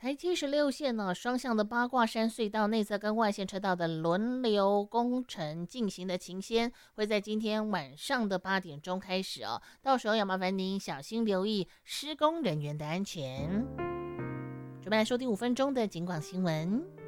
台76线呢，双向的八卦山隧道内侧跟外线车道的轮流工程进行的期间，会在今天晚上的8点钟开始哦。到时候要麻烦您小心留意施工人员的安全。准备来收听5分钟的警广新闻。